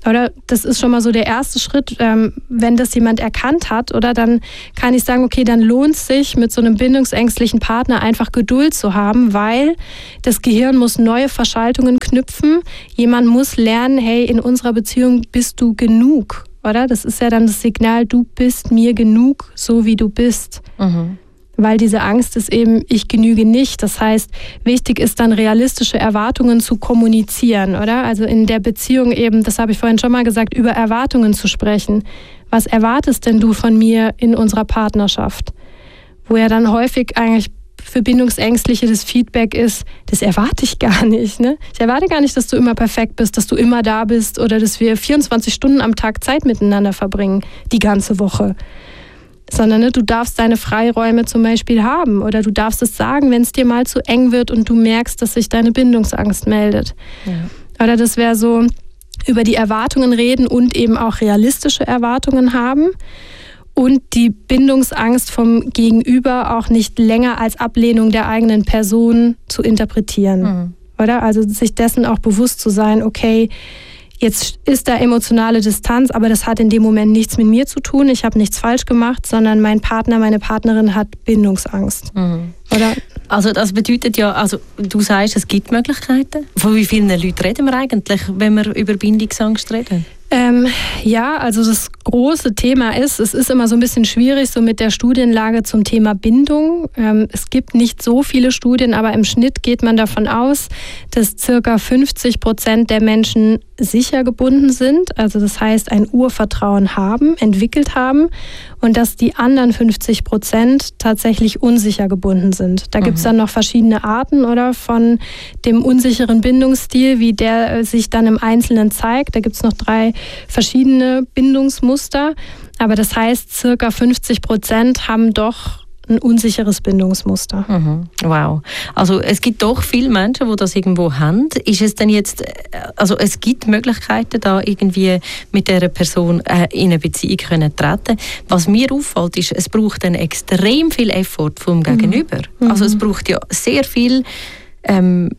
Oder das ist schon mal so der erste Schritt, ähm, wenn das jemand erkannt hat, oder dann kann ich sagen, okay, dann lohnt es sich, mit so einem bindungsängstlichen Partner einfach Geduld zu haben, weil das Gehirn muss neue Verschaltungen knüpfen. Jemand muss lernen, hey, in unserer Beziehung bist du genug, oder? Das ist ja dann das Signal, du bist mir genug, so wie du bist. Mhm. Weil diese Angst ist eben, ich genüge nicht. Das heißt, wichtig ist dann, realistische Erwartungen zu kommunizieren, oder? Also in der Beziehung eben, das habe ich vorhin schon mal gesagt, über Erwartungen zu sprechen. Was erwartest denn du von mir in unserer Partnerschaft? Wo ja dann häufig eigentlich für Bindungsängstliche das Feedback ist, das erwarte ich gar nicht. Ne? Ich erwarte gar nicht, dass du immer perfekt bist, dass du immer da bist oder dass wir vierundzwanzig Stunden am Tag Zeit miteinander verbringen, die ganze Woche. Sondern ne, du darfst deine Freiräume zum Beispiel haben oder du darfst es sagen, wenn es dir mal zu eng wird und du merkst, dass sich deine Bindungsangst meldet. Ja. Oder das wäre so, über die Erwartungen reden und eben auch realistische Erwartungen haben und die Bindungsangst vom Gegenüber auch nicht länger als Ablehnung der eigenen Person zu interpretieren. Mhm. Oder? Also sich dessen auch bewusst zu sein, okay, jetzt ist da emotionale Distanz, aber das hat in dem Moment nichts mit mir zu tun. Ich habe nichts falsch gemacht, sondern mein Partner, meine Partnerin hat Bindungsangst. Mhm. Oder? Also das bedeutet ja, also du sagst, es gibt Möglichkeiten. Von wie vielen Leuten reden wir eigentlich, wenn wir über Bindungsangst reden? Ähm, ja, also das große Thema ist, es ist immer so ein bisschen schwierig so mit der Studienlage zum Thema Bindung. Ähm, es gibt nicht so viele Studien, aber im Schnitt geht man davon aus, dass circa fünfzig Prozent der Menschen sicher gebunden sind. Also das heißt, ein Urvertrauen haben, entwickelt haben und dass die anderen fünfzig Prozent tatsächlich unsicher gebunden sind. Da mhm. gibt es dann noch verschiedene Arten oder von dem unsicheren Bindungsstil, wie der sich dann im Einzelnen zeigt. Da gibt es noch drei verschiedene Bindungsmuster. Aber das heißt, circa fünfzig Prozent haben doch ein unsicheres Bindungsmuster. Mhm. Wow. Also es gibt doch viele Menschen, die das irgendwo haben. Ist es denn jetzt, also es gibt Möglichkeiten, da irgendwie mit dieser Person äh, in eine Beziehung können treten. Was mir auffällt, ist, es braucht dann extrem viel Effort vom Gegenüber. Mhm. Also es braucht ja sehr viel ähm,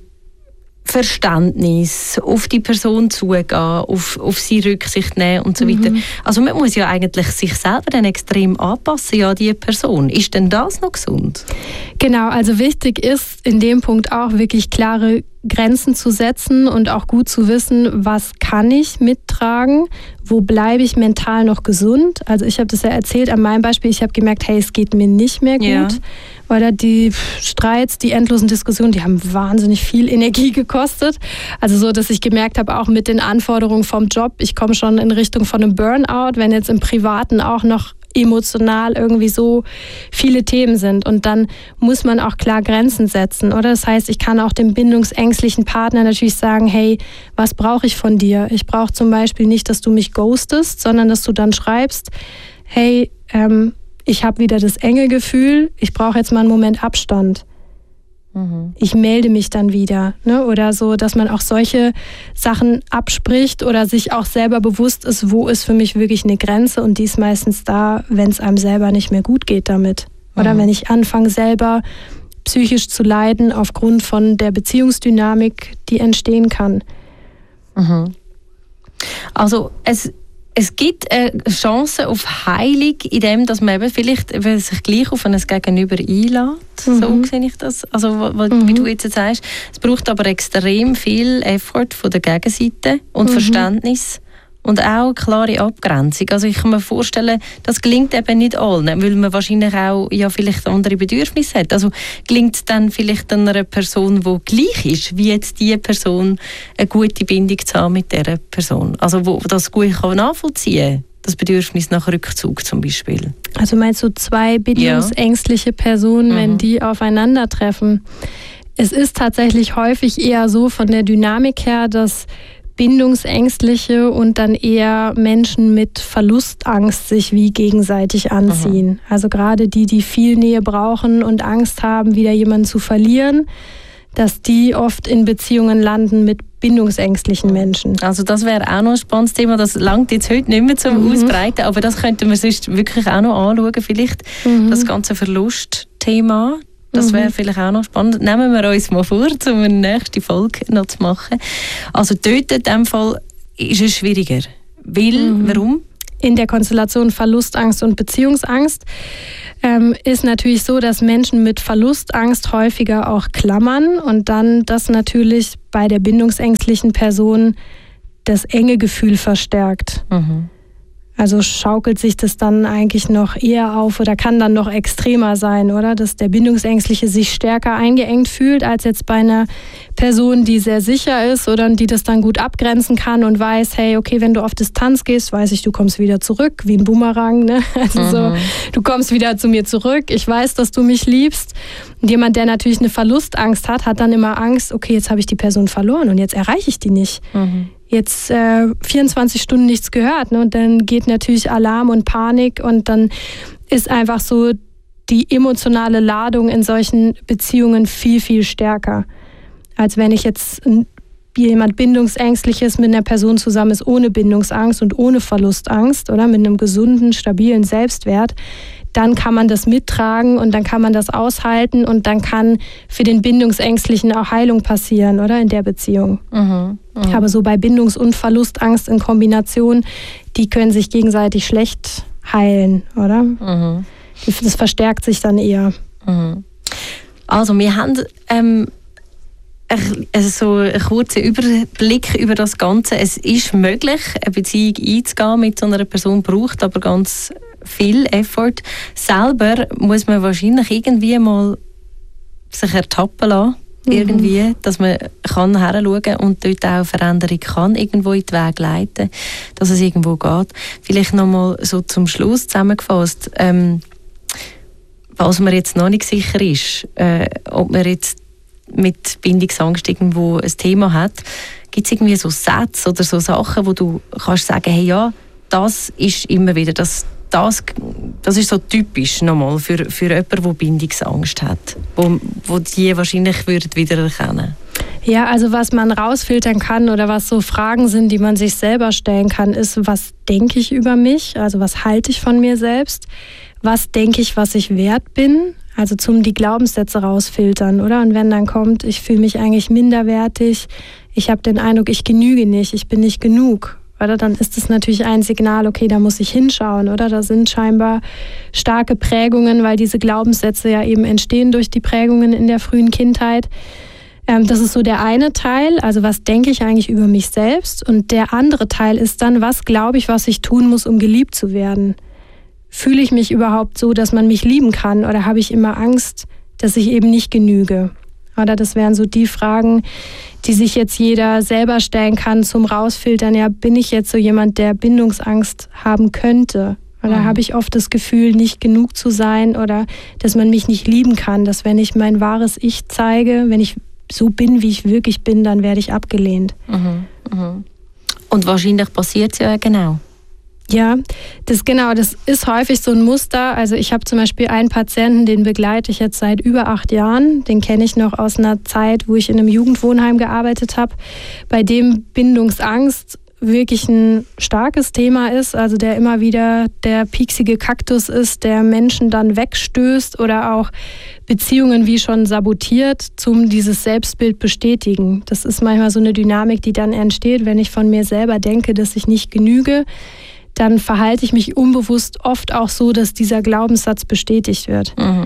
Verständnis, auf die Person zugehen, auf, auf sie Rücksicht nehmen und so weiter. Mhm. Also man muss ja eigentlich sich selber dann extrem anpassen an diese Person. Ist denn das noch gesund? Genau, also wichtig ist in dem Punkt auch wirklich klare Grenzen zu setzen und auch gut zu wissen, was kann ich mittragen, wo bleibe ich mental noch gesund. Also ich habe das ja erzählt an meinem Beispiel, ich habe gemerkt, hey, es geht mir nicht mehr gut. Ja. Oder die Streits, die endlosen Diskussionen, die haben wahnsinnig viel Energie gekostet. Also so, dass ich gemerkt habe, auch mit den Anforderungen vom Job, ich komme schon in Richtung von einem Burnout, wenn jetzt im Privaten auch noch emotional irgendwie so viele Themen sind. Und dann muss man auch klar Grenzen setzen, oder? Das heißt, ich kann auch dem bindungsängstlichen Partner natürlich sagen, hey, was brauche ich von dir? Ich brauche zum Beispiel nicht, dass du mich ghostest, sondern dass du dann schreibst, hey, ähm, ich habe wieder das enge Gefühl, ich brauche jetzt mal einen Moment Abstand. Mhm. Ich melde mich dann wieder. Ne? Oder so, dass man auch solche Sachen abspricht oder sich auch selber bewusst ist, wo ist für mich wirklich eine Grenze, und die ist meistens da, wenn es einem selber nicht mehr gut geht damit. Oder mhm. wenn ich anfange, selber psychisch zu leiden aufgrund von der Beziehungsdynamik, die entstehen kann. Mhm. Also es Es gibt eine Chance auf Heilung, indem dass man eben vielleicht sich gleich auf ein Gegenüber einlädt. Mhm. So sehe ich das. Also, wie mhm. du jetzt sagst. Es braucht aber extrem viel Effort von der Gegenseite und mhm. Verständnis und auch eine klare Abgrenzung. Also ich kann mir vorstellen, das gelingt eben nicht allen, weil man wahrscheinlich auch ja, vielleicht andere Bedürfnisse hat. Also gelingt es dann vielleicht einer Person, die gleich ist, wie jetzt diese Person, eine gute Bindung zu haben mit dieser Person. Also wo das gut kann nachvollziehen kann, das Bedürfnis nach Rückzug zum Beispiel. Also meinst du zwei bindungsängstliche Personen, ja. wenn mhm. die aufeinandertreffen? Es ist tatsächlich häufig eher so von der Dynamik her, dass Bindungsängstliche und dann eher Menschen mit Verlustangst sich wie gegenseitig anziehen. Mhm. Also gerade die, die viel Nähe brauchen und Angst haben, wieder jemanden zu verlieren, dass die oft in Beziehungen landen mit bindungsängstlichen Menschen. Also das wäre auch noch ein spannendes Thema, das langt jetzt heute nicht mehr zum mhm. Ausbreiten, aber das könnten wir sonst wirklich auch noch anschauen, vielleicht mhm. das ganze Verlustthema. Das wäre vielleicht auch noch spannend. Nehmen wir uns mal vor, um eine nächste Folge noch zu machen. Also dort in diesem Fall ist es schwieriger. Weil, mhm. warum? In der Konstellation Verlustangst und Beziehungsangst ähm, ist natürlich so, dass Menschen mit Verlustangst häufiger auch klammern und dann das natürlich bei der bindungsängstlichen Person das enge Gefühl verstärkt. Mhm. Also schaukelt sich das dann eigentlich noch eher auf oder kann dann noch extremer sein, oder? Dass der Bindungsängstliche sich stärker eingeengt fühlt, als jetzt bei einer Person, die sehr sicher ist oder die das dann gut abgrenzen kann und weiß, hey, okay, wenn du auf Distanz gehst, weiß ich, du kommst wieder zurück, wie ein Boomerang, ne? Also mhm. so, du kommst wieder zu mir zurück, ich weiß, dass du mich liebst. Und jemand, der natürlich eine Verlustangst hat, hat dann immer Angst, okay, jetzt habe ich die Person verloren und jetzt erreiche ich die nicht. Mhm. Jetzt äh, vierundzwanzig Stunden nichts gehört, ne? Und dann geht natürlich Alarm und Panik und dann ist einfach so die emotionale Ladung in solchen Beziehungen viel, viel stärker, als wenn ich jetzt jemand Bindungsängstliches mit einer Person zusammen ist, ohne Bindungsangst und ohne Verlustangst oder mit einem gesunden, stabilen Selbstwert. Dann kann man das mittragen und dann kann man das aushalten und dann kann für den Bindungsängstlichen auch Heilung passieren, oder, in der Beziehung. Mhm, mh. Aber so bei Bindungs- und Verlustangst in Kombination, die können sich gegenseitig schlecht heilen, oder? Mhm. Das verstärkt sich dann eher. Mhm. Also wir haben ähm, also so einen kurzen Überblick über das Ganze. Es ist möglich, eine Beziehung einzugehen mit so einer Person, braucht aber ganz viel Effort. Selber muss man wahrscheinlich irgendwie mal sich ertappen lassen, mhm. irgendwie, dass man kann heranschauen und dort auch Veränderung kann irgendwo in den Weg leiten, dass es irgendwo geht. Vielleicht nochmal so zum Schluss zusammengefasst, ähm, was mir jetzt noch nicht sicher ist, äh, ob man jetzt mit Bindungsangst irgendwo ein Thema hat, gibt es irgendwie so Sätze oder so Sachen, wo du kannst sagen, hey ja, das ist immer wieder, das Das, das ist so typisch nochmal für, für jemanden, der Bindungsangst hat, wo, wo die wahrscheinlich würden wiedererkennen. Ja, also was man rausfiltern kann oder was so Fragen sind, die man sich selber stellen kann, ist, was denke ich über mich, also was halte ich von mir selbst, was denke ich, was ich wert bin, also zum die Glaubenssätze rausfiltern, oder? Und wenn dann kommt, ich fühle mich eigentlich minderwertig, ich habe den Eindruck, ich genüge nicht, ich bin nicht genug, oder? Dann ist es natürlich ein Signal, okay, da muss ich hinschauen, oder? Da sind scheinbar starke Prägungen, weil diese Glaubenssätze ja eben entstehen durch die Prägungen in der frühen Kindheit. Ähm, das ist so der eine Teil, also was denke ich eigentlich über mich selbst? Und der andere Teil ist dann, was glaube ich, was ich tun muss, um geliebt zu werden? Fühle ich mich überhaupt so, dass man mich lieben kann? Oder habe ich immer Angst, dass ich eben nicht genüge? Oder das wären so die Fragen, die sich jetzt jeder selber stellen kann zum Rausfiltern. Ja, bin ich jetzt so jemand, der Bindungsangst haben könnte? Oder mhm. habe ich oft das Gefühl, nicht genug zu sein oder dass man mich nicht lieben kann? Dass wenn ich mein wahres Ich zeige, wenn ich so bin, wie ich wirklich bin, dann werde ich abgelehnt. Mhm. Mhm. Und wahrscheinlich passiert es ja genau. Ja, das genau, das ist häufig so ein Muster. Also ich habe zum Beispiel einen Patienten, den begleite ich jetzt seit über acht Jahren. Den kenne ich noch aus einer Zeit, wo ich in einem Jugendwohnheim gearbeitet habe, bei dem Bindungsangst wirklich ein starkes Thema ist. Also der immer wieder der pieksige Kaktus ist, der Menschen dann wegstößt oder auch Beziehungen wie schon sabotiert, zum dieses Selbstbild bestätigen. Das ist manchmal so eine Dynamik, die dann entsteht, wenn ich von mir selber denke, dass ich nicht genüge. Dann verhalte ich mich unbewusst oft auch so, dass dieser Glaubenssatz bestätigt wird. Mhm.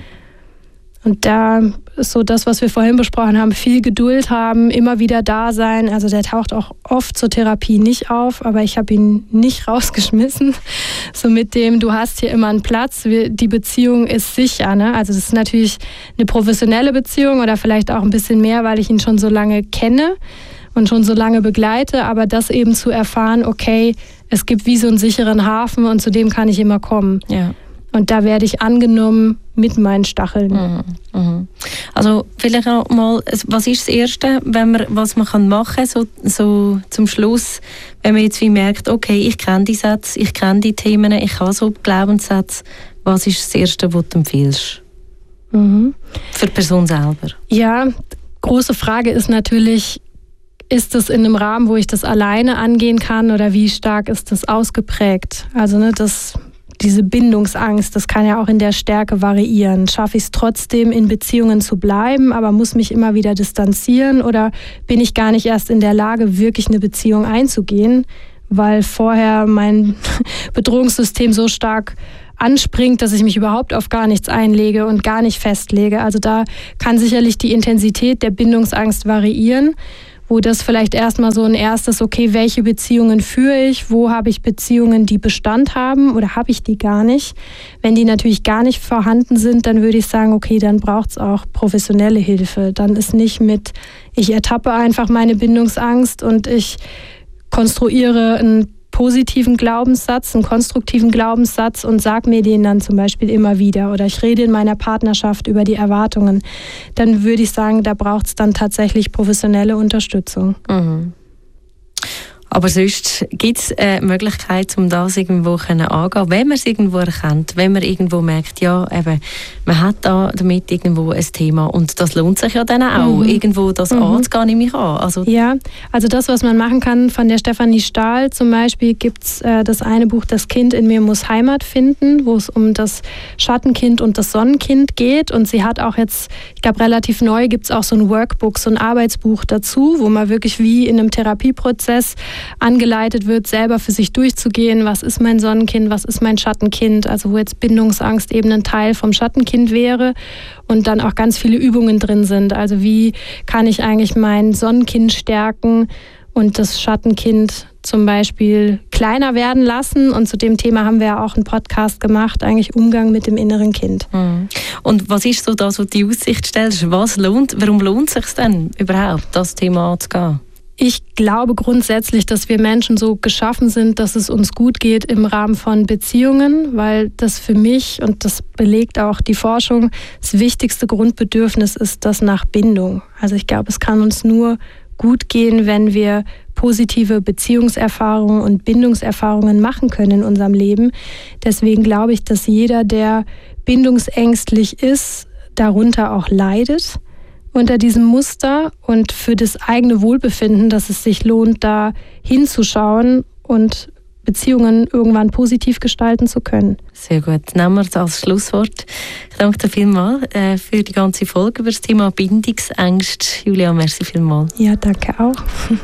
Und da ist so das, was wir vorhin besprochen haben, viel Geduld haben, immer wieder da sein. Also der taucht auch oft zur Therapie nicht auf, aber ich habe ihn nicht rausgeschmissen. So mit dem, du hast hier immer einen Platz, die Beziehung ist sicher. Ne? Also das ist natürlich eine professionelle Beziehung oder vielleicht auch ein bisschen mehr, weil ich ihn schon so lange kenne und schon so lange begleite, aber das eben zu erfahren, okay, es gibt wie so einen sicheren Hafen und zu dem kann ich immer kommen. Ja. Und da werde ich angenommen mit meinen Stacheln. Mhm. Mhm. Also vielleicht auch mal, was ist das Erste, wenn man, was man kann machen so, so zum Schluss, wenn man jetzt wie merkt, okay, ich kenne die Sätze, ich kenne die Themen, ich habe so Glaubenssätze, was ist das Erste, was du empfiehlst? Mhm. Für die Person selber. Ja, große Frage ist natürlich, ist es in einem Rahmen, wo ich das alleine angehen kann oder wie stark ist das ausgeprägt? Also ne, das, diese Bindungsangst, das kann ja auch in der Stärke variieren. Schaffe ich es trotzdem, in Beziehungen zu bleiben, aber muss mich immer wieder distanzieren oder bin ich gar nicht erst in der Lage, wirklich eine Beziehung einzugehen, weil vorher mein Bedrohungssystem so stark anspringt, dass ich mich überhaupt auf gar nichts einlege und gar nicht festlege. Also da kann sicherlich die Intensität der Bindungsangst variieren, wo das vielleicht erstmal so ein erstes, okay, welche Beziehungen führe ich, wo habe ich Beziehungen, die Bestand haben oder habe ich die gar nicht. Wenn die natürlich gar nicht vorhanden sind, dann würde ich sagen, okay, dann braucht es auch professionelle Hilfe. Dann ist nicht mit, ich ertappe einfach meine Bindungsangst und ich konstruiere einen positiven Glaubenssatz, einen konstruktiven Glaubenssatz und sage mir den dann zum Beispiel immer wieder oder ich rede in meiner Partnerschaft über die Erwartungen, dann würde ich sagen, da braucht es dann tatsächlich professionelle Unterstützung. Mhm. Aber sonst gibt es eine Möglichkeit, um das irgendwo anzugehen, wenn man es irgendwo erkennt, wenn man irgendwo merkt, ja, eben, man hat da damit irgendwo ein Thema und das lohnt sich ja dann auch, mhm. irgendwo das mhm. anzugehen, nehme ich an. Also ja, also das, was man machen kann, von der Stefanie Stahl zum Beispiel, gibt es äh, das eine Buch, Das Kind in mir muss Heimat finden, wo es um das Schattenkind und das Sonnenkind geht und sie hat auch jetzt, ich glaube relativ neu, gibt es auch so ein Workbook, so ein Arbeitsbuch dazu, wo man wirklich wie in einem Therapieprozess angeleitet wird, selber für sich durchzugehen, was ist mein Sonnenkind, was ist mein Schattenkind, also wo jetzt Bindungsangst eben ein Teil vom Schattenkind wäre und dann auch ganz viele Übungen drin sind. Also wie kann ich eigentlich mein Sonnenkind stärken und das Schattenkind zum Beispiel kleiner werden lassen. Und zu dem Thema haben wir ja auch einen Podcast gemacht, eigentlich Umgang mit dem inneren Kind. Und was ist so das, was du in die Aussicht stellst? Was lohnt, warum lohnt es sich denn überhaupt, das Thema anzugehen? Ich glaube grundsätzlich, dass wir Menschen so geschaffen sind, dass es uns gut geht im Rahmen von Beziehungen, weil das für mich, und das belegt auch die Forschung, das wichtigste Grundbedürfnis ist das nach Bindung. Also ich glaube, es kann uns nur gut gehen, wenn wir positive Beziehungserfahrungen und Bindungserfahrungen machen können in unserem Leben. Deswegen glaube ich, dass jeder, der bindungsängstlich ist, darunter auch leidet. Unter diesem Muster und für das eigene Wohlbefinden, dass es sich lohnt, da hinzuschauen und Beziehungen irgendwann positiv gestalten zu können. Sehr gut. Nehmen wir das als Schlusswort. Ich danke dir vielmals äh, für die ganze Folge über das Thema Bindungsängste. Julia, merci vielmals. Ja, danke auch.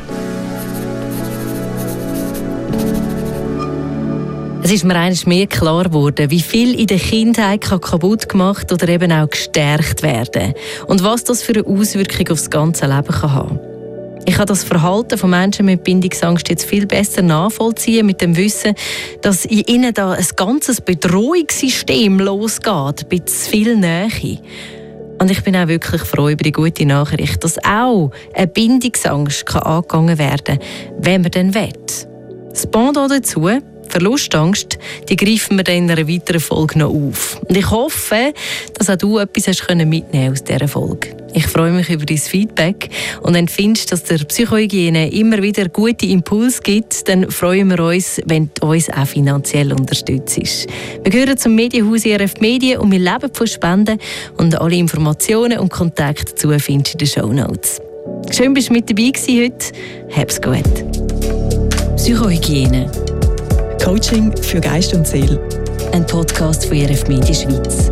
Es ist mir eines mehr klar geworden, wie viel in der Kindheit kaputt gemacht oder eben auch gestärkt werden und was das für eine Auswirkung auf das ganze Leben kann haben. Ich kann das Verhalten von Menschen mit Bindungsangst jetzt viel besser nachvollziehen, mit dem Wissen, dass in ihnen da ein ganzes Bedrohungssystem losgeht, ein bisschen viel Nähe. Und ich bin auch wirklich froh über die gute Nachricht, dass auch eine Bindungsangst kann angegangen werden kann, wenn man denn will. Das Pendant dazu, Verlustangst, die greifen wir dann in einer weiteren Folge noch auf. Und ich hoffe, dass auch du etwas hast mitnehmen aus dieser Folge. Ich freue mich über dein Feedback und wenn du findest, dass der Psychohygiene immer wieder gute Impulse gibt, dann freuen wir uns, wenn du uns auch finanziell unterstützt. Wir gehören zum Medienhaus I R F Medien und wir leben von Spenden und alle Informationen und Kontakte dazu findest du in den Shownotes. Schön, dass du mit dabei warst heute. Hab's gut. Psychohygiene. Coaching für Geist und Seele. Ein Podcast von I R F Medien Schweiz.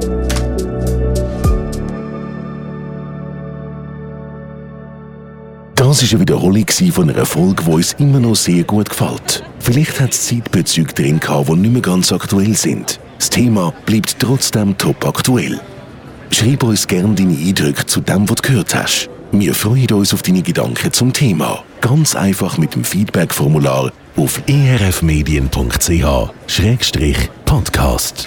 Das war eine Wiederholung von einer Folge, die uns immer noch sehr gut gefällt. Vielleicht hat es Zeitbezüge drin gehabt, die nicht mehr ganz aktuell sind. Das Thema bleibt trotzdem top aktuell. Schreib uns gerne deine Eindrücke zu dem, was du gehört hast. Wir freuen uns auf deine Gedanken zum Thema. Ganz einfach mit dem Feedback-Formular auf e r f medien punkt c h Schrägstrich Podcast.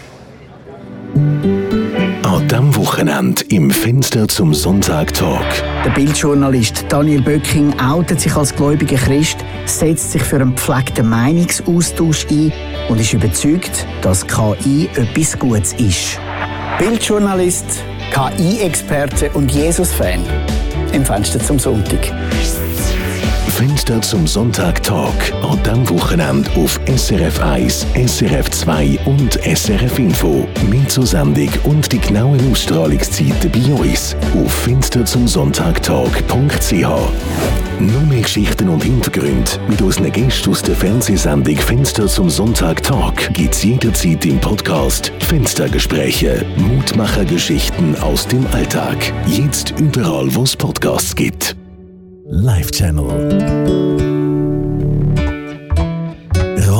An diesem Wochenende im Fenster zum Sonntag-Talk. Der Bildjournalist Daniel Böcking outet sich als gläubiger Christ, setzt sich für einen gepflegten Meinungsaustausch ein und ist überzeugt, dass K I etwas Gutes ist. Bildjournalist, K I-Experte und Jesus-Fan. Im Fenster zum Sonntag. Fenster zum Sonntag-Talk an diesem Wochenende auf S R F eins, S R F zwei und S R F Info. Mehr zur Sendung und die genauen Ausstrahlungszeiten bei uns auf fenster zum sonntag talk punkt c h. Noch mehr Geschichten und Hintergründe mit unseren Gästen aus der Fernsehsendung Fenster zum Sonntag-Talk gibt es jederzeit im Podcast Fenstergespräche. Mutmacher-Geschichten aus dem Alltag. Jetzt überall, wo es Podcasts gibt. Live Channel.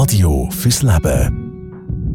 Radio fürs Leben.